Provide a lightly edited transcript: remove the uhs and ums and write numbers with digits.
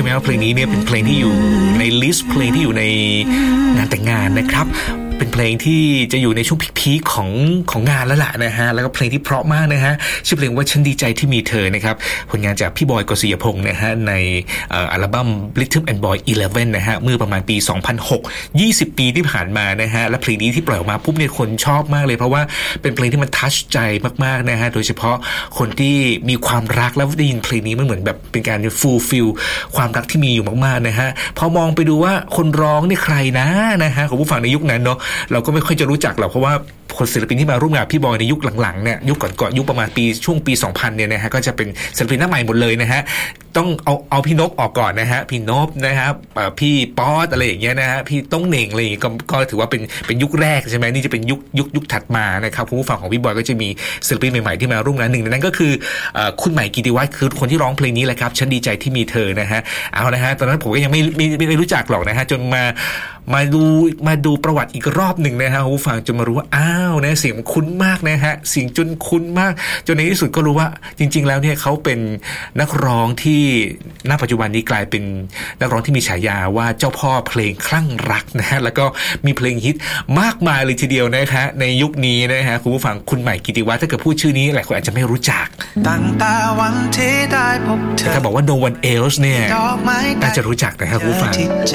ใช่ไหมว่าเพลงนี้เนี่ยเป็นเพลงที่อยู่ในลิสต์เพลงที่อยู่ในงานแต่งงานนะครับเป็นเพลงที่จะอยู่ในช่วงพีคของงานแล้วล่ะนะฮะแล้วก็เพลงที่เพราะมากนะฮะชื่อเพลงว่าฉันดีใจที่มีเธอนะครับผลงานจากพี่บอยกฤษยพงศ์นะฮะในอัลบั้ม Rhythm and Boy 11นะฮะเมื่อประมาณปี 2006 20 ปีที่ผ่านมานะฮะและเพลงนี้ที่ปล่อยออกมาปุ๊บเนี่ยคนชอบมากเลยเพราะว่าเป็นเพลงที่มันทัชใจมากๆนะฮะโดยเฉพาะคนที่มีความรักแล้วได้ยินเพลงนี้มันเหมือนแบบเป็นการฟูลฟิลความรักที่มีอยู่มากๆนะฮะพอมองไปดูว่าคนร้องนี่ใครนะฮะของผู้ฟังในยุคนั้นเนาะเราก็ไม่ค่อยจะรู้จักหรอกเพราะว่าคนศิลปินที่มาร่วมงานพี่บอยในยุคหลังๆเนี่ยยุคก่อนๆยุคประมาณช่วงปี 2000 เนี่ยนะฮะก็จะเป็นศิลปินหน้าใหม่หมดเลยนะฮะต้องเอาพี่นกออกก่อนนะฮะพี่นพนะครับพี่ป๊อดอะไรอย่างเงี้ยนะฮะพี่ต้องเหน่งอะไรอย่างเงี้ยก็ถือว่าเป็นยุคแรกใช่ไหมนี่จะเป็นยุคถัดมานะครับผู้ฟังของพี่บอยก็จะมีศิลปินใหม่ๆที่มาร่วมงานหนึ่งในนั้นก็คือคุณใหม่กิติวัฒน์คือคนที่ร้องเพลงนี้แหละครับฉันดีใจที่มีเธอนะฮะเอานะฮะตอนนั้นผมก็ยังไม่รู้จักหรอกนะฮะจนมาดูประวัติอีกรอบหนึ่งนะฮะผู้ฟังจนมารู้ว่าอ้าวนะเสียงคุ้นมากนะฮะเสียงจนคุ้นมากจนในที่สุดก็รู้ว่าจริงๆแล้วเนี่ยเขาเป็นนักร้องที่ณปัจจุบันนี้กลายเป็นนักร้องที่มีฉายาว่าเจ้าพ่อเพลงคลั่งรักนะฮะแล้วก็มีเพลงฮิตมากมายเลยทีเดียวนะคะในยุคนี้นะฮะคุณผู้ฟังคุณใหม่กิติวัฒน์ถ้าเกิดพูดชื่อนี้หลายคนอาจจะไม่รู้จักตั้งแต่วันที่ได้พบเธอถ้าบอกว่า No One Else เนี่ยน่าจะรู้จักนะครับคุณผู้ฟัง